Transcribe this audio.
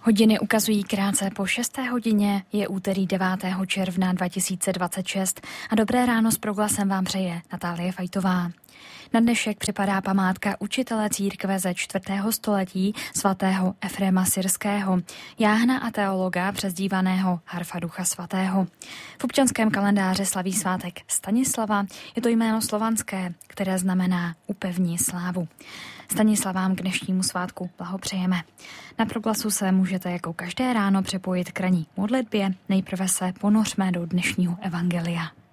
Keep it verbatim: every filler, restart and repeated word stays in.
Hodiny ukazují krátce po šesté hodině, je úterý devátého června dva tisíce dvacet šest a dobré ráno s proglasem vám přeje Natálie Fajtová. Na dnešek připadá památka učitele církve ze čtvrtého století svatého Efréma Syrského, jáhna a teologa přezdívaného Harfa Ducha Svatého. V občanském kalendáři slaví svátek Stanislava, je to jméno slovanské, které znamená upevní slávu. Stanislavám k dnešnímu svátku blahopřejeme. Na proglasu se můžete jako každé ráno připojit k ranní modlitbě, nejprve se ponořme do dnešního evangelia.